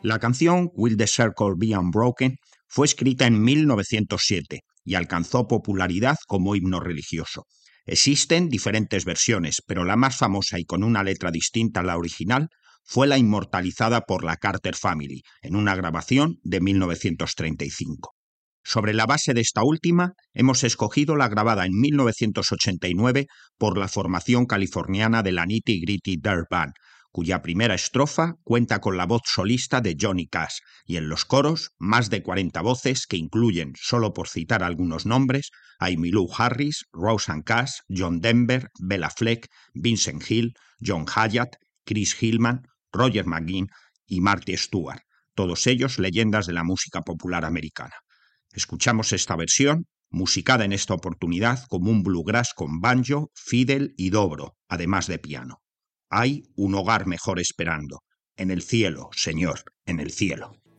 La canción Will the Circle Be Unbroken fue escrita en 1907 y alcanzó popularidad como himno religioso. Existen diferentes versiones, pero la más famosa y con una letra distinta a la original fue la inmortalizada por la Carter Family en una grabación de 1935. Sobre la base de esta última, hemos escogido la grabada en 1989 por la formación californiana de la Nitty Gritty Dirt Band, cuya primera estrofa cuenta con la voz solista de Johnny Cash y en los coros más de 40 voces que incluyen, solo por citar algunos nombres, a Emmylou Harris, Rosanne Cash, John Denver, Bela Fleck, Vincent Hill, John Hyatt, Chris Hillman, Roger McGuinn y Marty Stewart, todos ellos leyendas de la música popular americana. Escuchamos esta versión, musicada en esta oportunidad como un bluegrass con banjo, fiddle y dobro, además de piano. Hay un hogar mejor esperando. En el cielo, Señor, en el cielo.